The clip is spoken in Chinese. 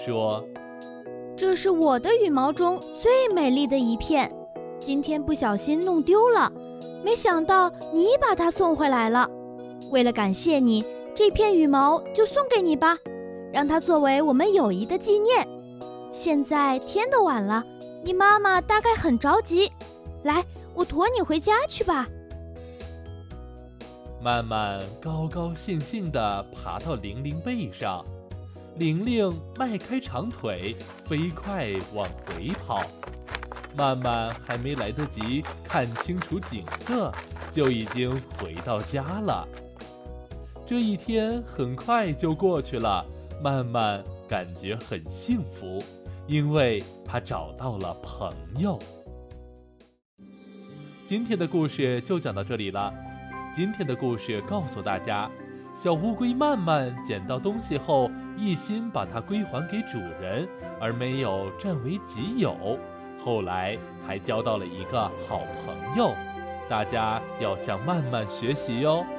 说： 这是我的羽毛中最美丽的一片，今天不小心弄丢了，没想到你把它送回来了。为了感谢你，这片羽毛就送给你吧，让它作为我们友谊的纪念。现在天都晚了，你妈妈大概很着急，来，我驮你回家去吧。 曼曼高高兴兴地爬到玲玲背上，玲玲迈开长腿，飞快往回跑。曼曼还没来得及看清楚景色，就已经回到家了。这一天很快就过去了，曼曼感觉很幸福，因为她找到了朋友。今天的故事就讲到这里了。今天的故事告诉大家，小乌龟曼曼捡到东西后，一心把它归还给主人，而没有占为己有。后来还交到了一个好朋友，大家要向曼曼学习哟。